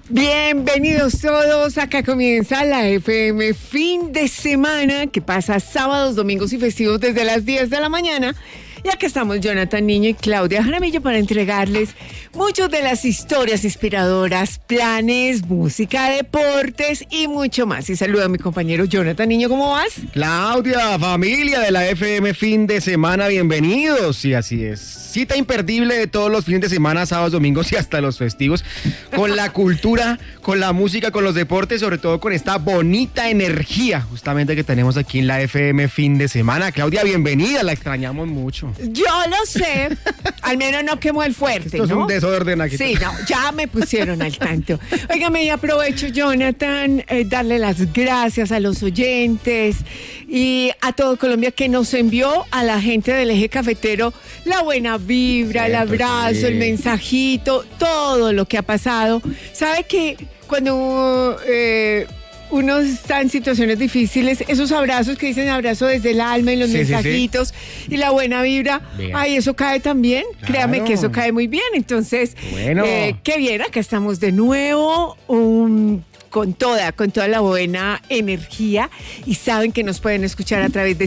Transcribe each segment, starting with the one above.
Bienvenidos todos, acá comienza la FM Fin de Semana, que pasa sábados, domingos y festivos desde las 10 de la mañana. Y acá estamos Jonathan Niño y Claudia Jaramillo para entregarles muchas de las historias inspiradoras, planes, música, deportes y mucho más. Y saludo a mi compañero Jonathan Niño, ¿cómo vas? Claudia, familia de la FM Fin de Semana, bienvenidos. Y así es, cita imperdible de todos los fines de semana, sábados, domingos y hasta los festivos, con la cultura, con la música, con los deportes, sobre todo con esta bonita energía justamente que tenemos aquí en la FM Fin de Semana. Claudia, bienvenida, la extrañamos mucho. Yo lo sé, al menos no quemó el fuerte, Esto ¿no? es un desorden aquí. Sí, no, ya me pusieron al tanto. Óigame, y aprovecho, Jonathan, darle las gracias a los oyentes y a todo Colombia que nos envió a la gente del Eje Cafetero la buena vibra, el abrazo, el mensajito, todo lo que ha pasado. ¿Sabe que cuando uno está en situaciones difíciles, esos abrazos que dicen abrazo desde el alma y los mensajitos y la buena vibra, ay, eso cae también, claro. Créame que eso cae muy bien, entonces, bueno. Qué bien, acá estamos de nuevo, con toda la buena energía y saben que nos pueden escuchar a través de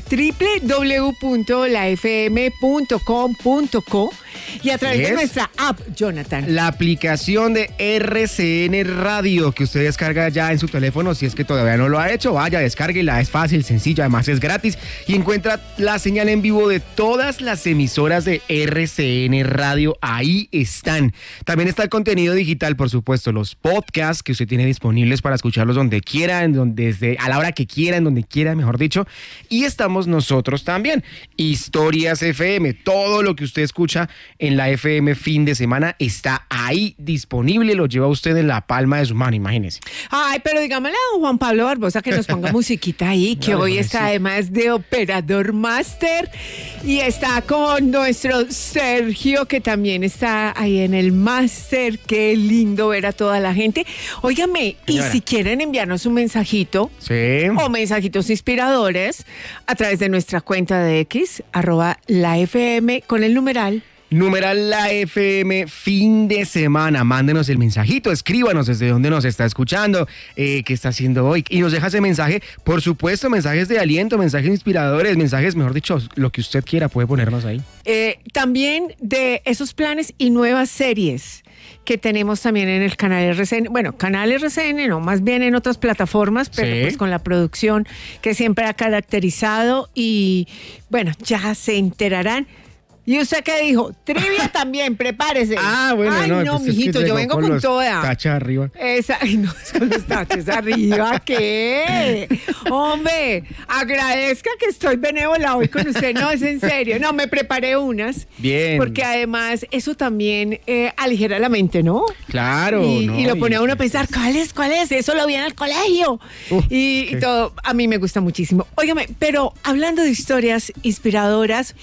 www.lafm.com.co y a través de nuestra app, Jonathan. La aplicación de RCN Radio que usted descarga ya en su teléfono, si es que todavía no lo ha hecho, vaya, descárguela, es fácil, sencillo, además es gratis y encuentra la señal en vivo de todas las emisoras de RCN Radio, ahí están. También está el contenido digital, por supuesto, los podcasts que usted tiene disponibles para escucharlos donde quiera, desde a la hora que quiera, en donde quiera, mejor dicho. Y estamos nosotros también. Historias FM, todo lo que usted escucha en la FM Fin de Semana está ahí disponible, lo lleva usted en la palma de su mano, imagínese. Ay, pero dígamele a don Juan Pablo Barbosa que nos ponga musiquita ahí, que hoy está además de operador máster y está con nuestro Sergio, que también está ahí en el máster. Qué lindo ver a toda la gente. Óigame, señora, y si quieren enviarnos un mensajito o mensajitos inspiradores a través de nuestra cuenta de X, @lafm con el numeral la FM Fin de Semana. Mándenos el mensajito, escríbanos desde dónde nos está escuchando, qué está haciendo hoy y nos deja ese mensaje, por supuesto, mensajes de aliento, mensajes inspiradores, mensajes, mejor dicho, lo que usted quiera puede ponernos ahí. También de esos planes y nuevas series que tenemos también en el canal RCN, bueno, canal RCN no, más bien en otras plataformas, pero pues con la producción que siempre ha caracterizado y bueno, ya se enterarán. ¿Y usted qué dijo? Trivia también, prepárese. Bueno, ay, no, pues mijito, es que yo vengo con toda. Tachas arriba. Ay, no, con los tachos arriba, ¿qué? Hombre, agradezca que estoy benévola hoy con usted. No, es en serio. No, me preparé unas. Bien. Porque además eso también aligera la mente, ¿no? Claro. Y lo pone a uno a pensar, ¿cuál es? Eso lo vi en el colegio. Y todo, a mí me gusta muchísimo. Óigame, pero hablando de historias inspiradoras,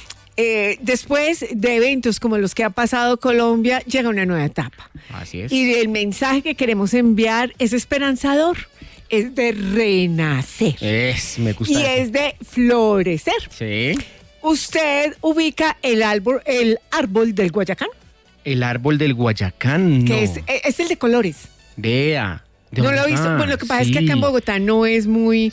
después de eventos como los que ha pasado Colombia, llega una nueva etapa. Así es. Y el mensaje que queremos enviar es esperanzador, es de renacer. Me gusta. Y es de florecer. Sí. ¿Usted ubica el árbol del Guayacán? El árbol del Guayacán, no. Que es el de colores. Vea. No lo he visto. Bueno, lo que pasa es que acá en Bogotá no es muy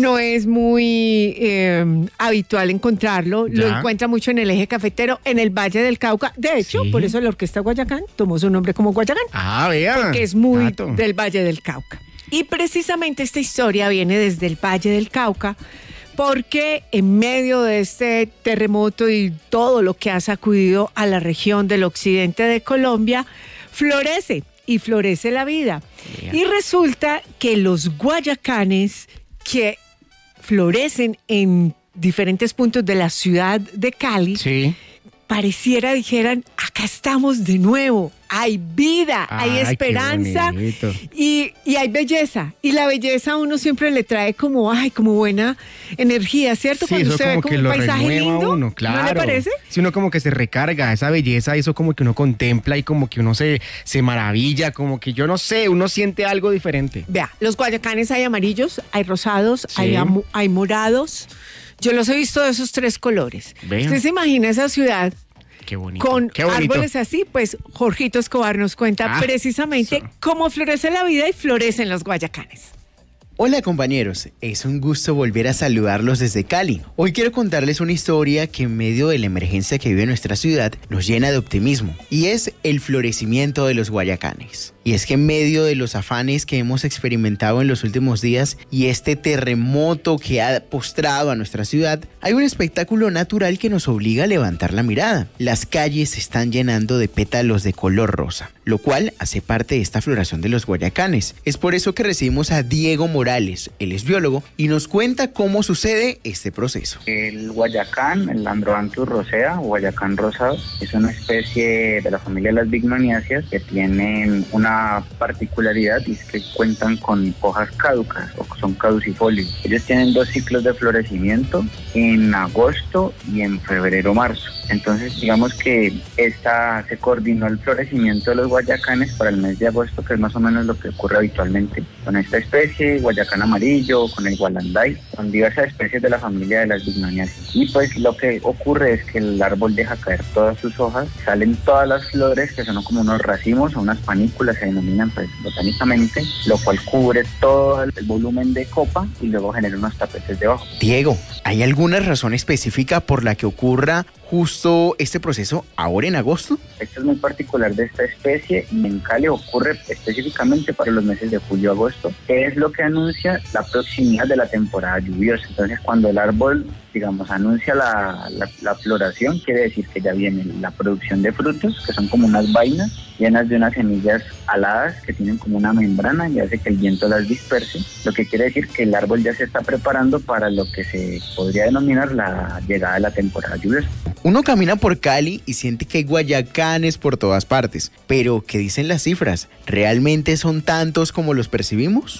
habitual encontrarlo. Lo encuentra mucho en el Eje Cafetero, en el Valle del Cauca. De hecho, por eso la Orquesta Guayacán tomó su nombre como Guayacán. Vea. Porque es muy del Valle del Cauca. Y precisamente esta historia viene desde el Valle del Cauca, porque en medio de este terremoto y todo lo que ha sacudido a la región del occidente de Colombia, florece la vida. Yeah. Y resulta que los guayacanes que florecen en diferentes puntos de la ciudad de Cali, pareciera dijeran, acá estamos de nuevo, hay vida, hay esperanza y hay belleza. Y la belleza a uno siempre le trae como buena energía, ¿cierto? Sí, cuando eso usted ve como un paisaje lindo, uno, claro. ¿No le parece? Sí, uno como que se recarga esa belleza, eso como que uno contempla y como que uno se maravilla, como que yo no sé, uno siente algo diferente. Vea, los guayacanes hay amarillos, hay rosados, hay morados. Yo los he visto de esos tres colores. Vea. ¿Usted se imagina esa ciudad qué bonito. Con qué bonito. árboles así, pues Jorgito Escobar nos cuenta precisamente cómo florece la vida y florecen los guayacanes. Hola compañeros, es un gusto volver a saludarlos desde Cali. Hoy quiero contarles una historia que en medio de la emergencia que vive nuestra ciudad nos llena de optimismo, y es el florecimiento de los guayacanes. Y es que en medio de los afanes que hemos experimentado en los últimos días y este terremoto que ha postrado a nuestra ciudad, hay un espectáculo natural que nos obliga a levantar la mirada. Las calles se están llenando de pétalos de color rosa, lo cual hace parte de esta floración de los guayacanes. Es por eso que recibimos a Diego Morales, él es biólogo, y nos cuenta cómo sucede este proceso. El guayacán, el Androanthus rosea o guayacán rosado, es una especie de la familia de las bignoniáceas que tienen una particularidad, y es que cuentan con hojas caducas o son caducifolios. Ellos tienen 2 ciclos de florecimiento, en agosto y en febrero-marzo. Entonces, digamos que se coordinó el florecimiento de los guayacanes para el mes de agosto, que es más o menos lo que ocurre habitualmente con esta especie, guayacán amarillo, con el gualanday, con diversas especies de la familia de las bignoniáceas. Y pues lo que ocurre es que el árbol deja caer todas sus hojas, salen todas las flores, que son como unos racimos o unas panículas, se denominan pues botánicamente, lo cual cubre todo el volumen de copa y luego genera unos tapetes debajo. Diego, ¿hay alguna razón específica por la que ocurra justo este proceso ahora en agosto? Esto es muy particular de esta especie y en Cali ocurre específicamente para los meses de julio-agosto, que es lo que anuncia la proximidad de la temporada lluviosa. Entonces, cuando el árbol, digamos, anuncia la floración, quiere decir que ya viene la producción de frutos, que son como unas vainas llenas de unas semillas aladas que tienen como una membrana y hace que el viento las disperse, lo que quiere decir que el árbol ya se está preparando para lo que se podría denominar la llegada de la temporada lluviosa. Uno camina por Cali y siente que hay guayacanes por todas partes, pero ¿qué dicen las cifras? ¿Realmente son tantos como los percibimos?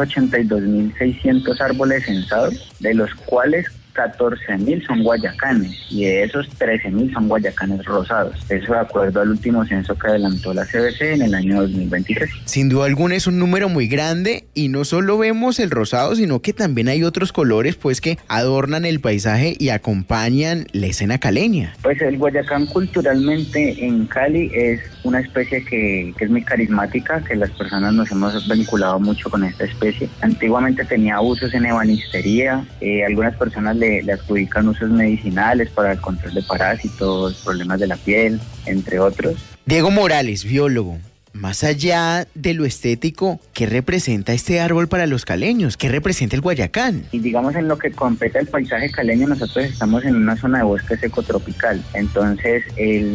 382.600 árboles censados, de los cuales 14.000 son guayacanes y de esos 13.000 son guayacanes rosados. Eso de acuerdo al último censo que adelantó la CBC en el año 2023. Sin duda alguna es un número muy grande y no solo vemos el rosado, sino que también hay otros colores pues que adornan el paisaje y acompañan la escena caleña. Pues el guayacán culturalmente en Cali es una especie que es muy carismática, que las personas nos hemos vinculado mucho con esta especie. Antiguamente tenía usos en ebanistería, algunas personas le adjudican usos medicinales para el control de parásitos, problemas de la piel, entre otros. Diego Morales, biólogo. Más allá de lo estético, ¿qué representa este árbol para los caleños? ¿Qué representa el guayacán? Y digamos en lo que compete al paisaje caleño, nosotros estamos en una zona de bosque seco tropical. Entonces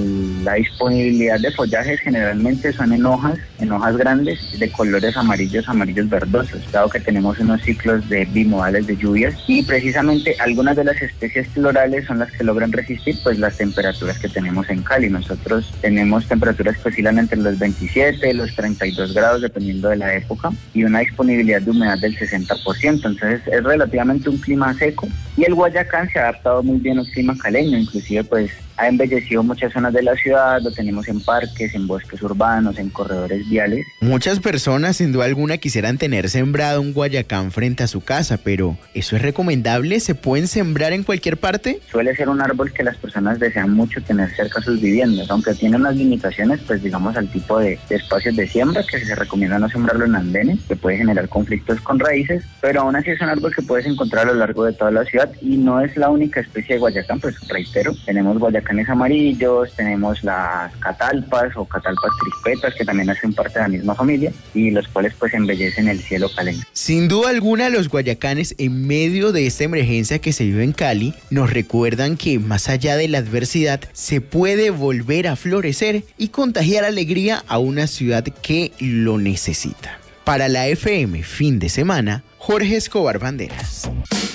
la disponibilidad de follajes generalmente son en hojas grandes de colores amarillos verdosos, dado que tenemos unos ciclos de bimodales de lluvias y precisamente algunas de las especies florales son las que logran resistir pues las temperaturas que tenemos en Cali. Nosotros tenemos temperaturas que oscilan entre los 27 los 32 grados dependiendo de la época y una disponibilidad de humedad del 60%, entonces es relativamente un clima seco y el guayacán se ha adaptado muy bien al clima caleño, inclusive pues ha embellecido muchas zonas de la ciudad, lo tenemos en parques, en bosques urbanos, en corredores viales. Muchas personas sin duda alguna quisieran tener sembrado un guayacán frente a su casa, pero ¿eso es recomendable? ¿Se pueden sembrar en cualquier parte? Suele ser un árbol que las personas desean mucho tener cerca a sus viviendas, aunque tiene unas limitaciones, pues digamos al tipo de espacios de siembra, que se recomienda no sembrarlo en andenes, que puede generar conflictos con raíces, pero aún así es un árbol que puedes encontrar a lo largo de toda la ciudad y no es la única especie de guayacán, pues reitero, tenemos guayacanes amarillos, tenemos las catalpas o catalpas crispetas que también hacen parte de la misma familia y los cuales pues embellecen el cielo caleño. Sin duda alguna los guayacanes en medio de esta emergencia que se vive en Cali nos recuerdan que más allá de la adversidad se puede volver a florecer y contagiar alegría a una ciudad que lo necesita. Para la FM Fin de Semana, Jorge Escobar Banderas.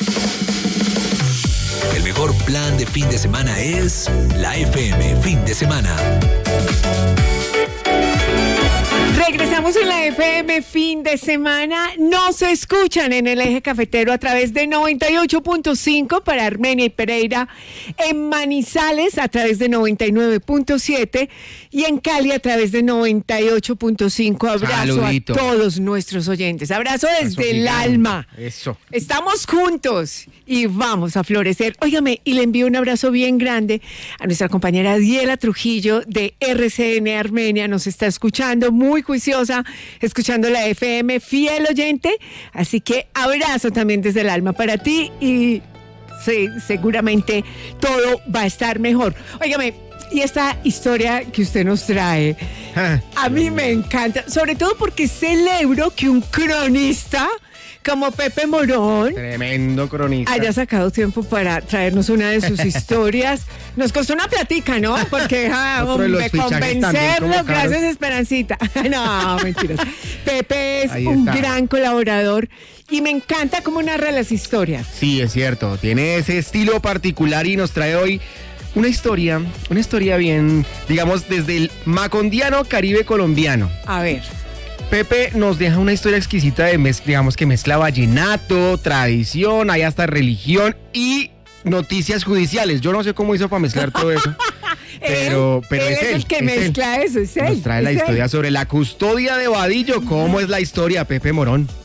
El mejor plan de fin de semana es la FM Fin de Semana. Regresamos Estamos en la FM fin de semana. Nos escuchan en el eje cafetero a través de 98.5 para Armenia y Pereira, en Manizales a través de 99.7 y en Cali a través de 98.5. Abrazo Saludito a todos nuestros oyentes. Abrazo desde el gigante. alma. Eso. Estamos juntos y vamos a florecer. Óigame, y le envío un abrazo bien grande a nuestra compañera Diela Trujillo de RCN Armenia. Nos está escuchando, muy juiciosa, escuchando la FM, fiel oyente. Así que abrazo también desde el alma para ti y sí, seguramente todo va a estar mejor. Óigame, y esta historia que usted nos trae, a mí me encanta, sobre todo porque celebro que un cronista como Pepe Morón Tremendo cronista. haya sacado tiempo para traernos una de sus historias. Nos costó una platica, ¿no? Porque Otro de los fichajes también, convencerlo, como caros. gracias Esperancita. No, mentiras. Pepe es Ahí un está. gran colaborador y me encanta cómo narra las historias. Sí, es cierto. Tiene ese estilo particular y nos trae hoy una historia bien, digamos, desde el macondiano Caribe colombiano. A ver. Pepe nos deja una historia exquisita digamos que mezcla vallenato, tradición, hay hasta religión y noticias judiciales. Yo no sé cómo hizo para mezclar todo eso. Pero él es el que mezcla eso, es él. Nos trae la es él. historia sobre la custodia de Vadillo. ¿Cómo es la historia, Pepe Morón?